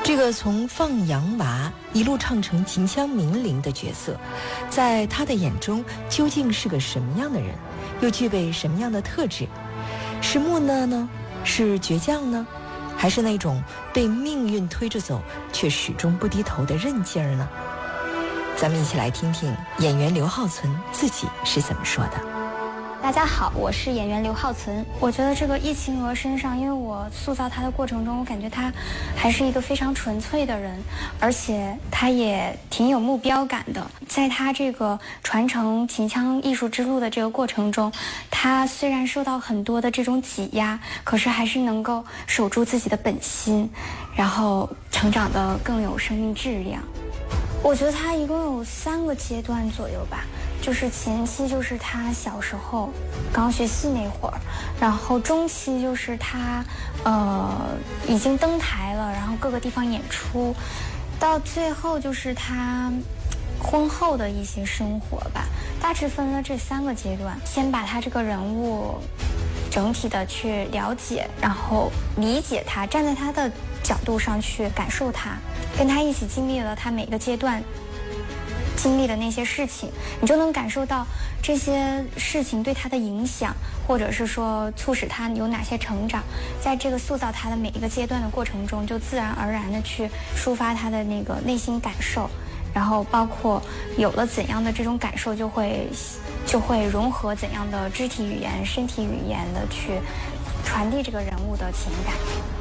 这个从放羊娃一路唱成秦腔名伶的角色，在他的眼中究竟是个什么样的人，又具备什么样的特质？是木讷呢？是倔强呢？还是那种被命运推着走却始终不低头的韧劲儿呢？咱们一起来听听演员刘浩存自己是怎么说的。 大家好，我是演员刘浩存。我觉得这个易秦娥身上，因为我塑造她的过程中，我感觉她还是一个非常纯粹的人，而且她也挺有目标感的。在她这个传承秦腔艺术之路的这个过程中，她虽然受到很多的这种挤压，可是还是能够守住自己的本心，然后成长得更有生命质量。我觉得他一共有3个阶段左右吧，就是前期就是他小时候刚学戏那会儿，然后中期就是他已经登台了，然后各个地方演出，到最后就是他婚后的一些生活吧，大致分了这3个阶段。先把他这个人物整体的去了解，然后理解他，站在他的角度上去感受他，跟他一起经历了他每个阶段经历的那些事情，你就能感受到这些事情对他的影响，或者是说促使他有哪些成长。在这个塑造他的每一个阶段的过程中，就自然而然的去抒发他的那个内心感受，然后包括有了怎样的这种感受，就会融合怎样的肢体语言、身体语言的去传递这个人物的情感。